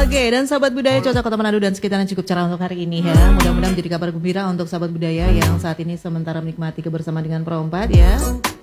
Oke, dan sahabat budaya Cocok Kota Manado dan sekitarnya cukup cerah untuk hari ini ya. Mudah-mudahan menjadi kabar gembira untuk sahabat budaya yang saat ini sementara menikmati kebersamaan dengan Pro 4 ya.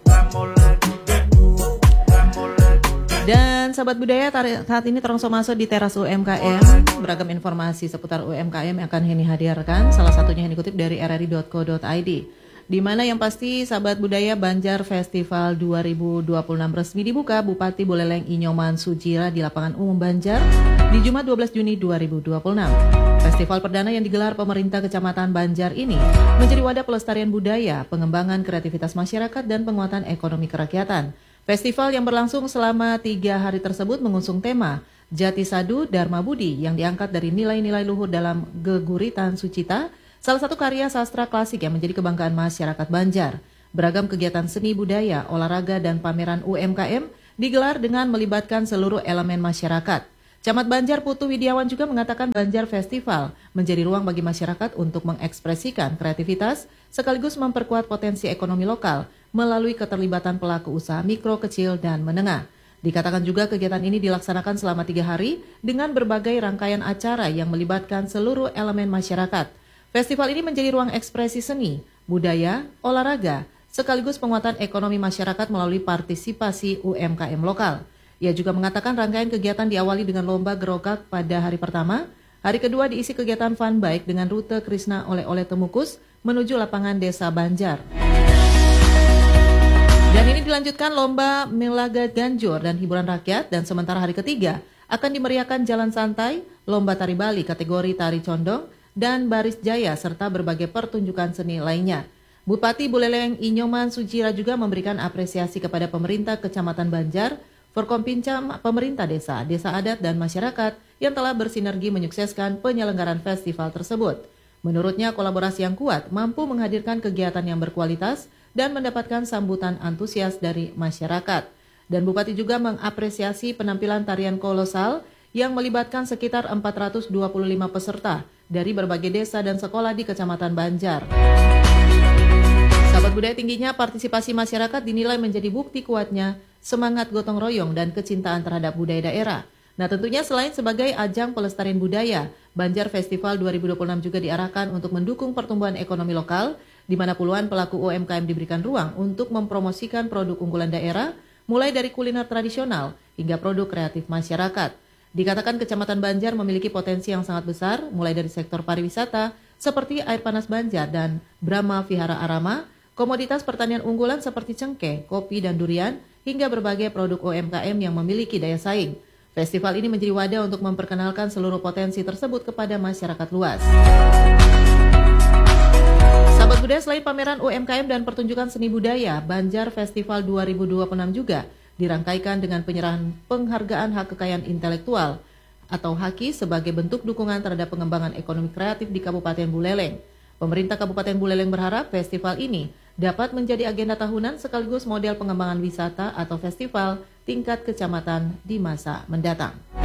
Dan sahabat budaya saat ini terlangsung masuk di teras UMKM. Beragam informasi seputar UMKM yang akan Heni hadirkan. Salah satunya yang dikutip dari rri.co.id. Di mana yang pasti sahabat budaya Banjar Festival 2026 resmi dibuka Bupati Buleleng Inyoman Sujira di lapangan umum Banjar di Jumat 12 Juni 2026. Festival perdana yang digelar pemerintah Kecamatan Banjar ini menjadi wadah pelestarian budaya, pengembangan kreativitas masyarakat dan penguatan ekonomi kerakyatan. Festival yang berlangsung selama 3 hari tersebut mengusung tema Jati Sadu Dharma Budi yang diangkat dari nilai-nilai luhur dalam Geguritan Sucita, salah satu karya sastra klasik yang menjadi kebanggaan masyarakat Banjar. Beragam kegiatan seni budaya, olahraga, dan pameran UMKM digelar dengan melibatkan seluruh elemen masyarakat. Camat Banjar Putu Widiawan juga mengatakan Banjar Festival menjadi ruang bagi masyarakat untuk mengekspresikan kreativitas sekaligus memperkuat potensi ekonomi lokal melalui keterlibatan pelaku usaha mikro, kecil, dan menengah. Dikatakan juga kegiatan ini dilaksanakan selama 3 hari dengan berbagai rangkaian acara yang melibatkan seluruh elemen masyarakat. Festival ini menjadi ruang ekspresi seni, budaya, olahraga, sekaligus penguatan ekonomi masyarakat melalui partisipasi UMKM lokal. Ia juga mengatakan rangkaian kegiatan diawali dengan lomba gerobak pada hari pertama, hari kedua diisi kegiatan fun bike dengan rute Krishna Oleh-oleh Temukus menuju lapangan Desa Banjar. Dan ini dilanjutkan lomba Melaga Ganjur dan hiburan rakyat, dan sementara hari ketiga akan dimeriahkan jalan santai, lomba tari Bali kategori tari condong, dan baris jaya serta berbagai pertunjukan seni lainnya. Bupati Buleleng Inyoman Sujira juga memberikan apresiasi kepada pemerintah Kecamatan Banjar, Forkompinca, pemerintah desa, desa adat, dan masyarakat yang telah bersinergi menyukseskan penyelenggaraan festival tersebut. Menurutnya kolaborasi yang kuat mampu menghadirkan kegiatan yang berkualitas dan mendapatkan sambutan antusias dari masyarakat. Dan Bupati juga mengapresiasi penampilan tarian kolosal yang melibatkan sekitar 425 peserta dari berbagai desa dan sekolah di Kecamatan Banjar. Sahabat budaya, tingginya partisipasi masyarakat dinilai menjadi bukti kuatnya semangat gotong royong dan kecintaan terhadap budaya daerah. Nah, tentunya selain sebagai ajang pelestarian budaya, Banjar Festival 2026 juga diarahkan untuk mendukung pertumbuhan ekonomi lokal, di mana puluhan pelaku UMKM diberikan ruang untuk mempromosikan produk unggulan daerah, mulai dari kuliner tradisional hingga produk kreatif masyarakat. Dikatakan Kecamatan Banjar memiliki potensi yang sangat besar, mulai dari sektor pariwisata seperti air panas Banjar dan Brahma Vihara Arama, komoditas pertanian unggulan seperti cengkeh, kopi, dan durian, hingga berbagai produk UMKM yang memiliki daya saing. Festival ini menjadi wadah untuk memperkenalkan seluruh potensi tersebut kepada masyarakat luas. Sahabat budaya, selain pameran UMKM dan pertunjukan seni budaya, Banjar Festival 2026 juga dirangkaikan dengan penyerahan penghargaan hak kekayaan intelektual atau HAKI sebagai bentuk dukungan terhadap pengembangan ekonomi kreatif di Kabupaten Buleleng. Pemerintah Kabupaten Buleleng berharap festival ini dapat menjadi agenda tahunan sekaligus model pengembangan wisata atau festival tingkat kecamatan di masa mendatang.